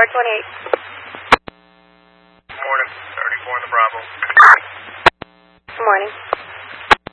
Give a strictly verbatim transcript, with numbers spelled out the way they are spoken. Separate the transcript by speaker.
Speaker 1: Tower twenty-eight.
Speaker 2: Morning, thirty-four in the Bravo.
Speaker 1: Good morning.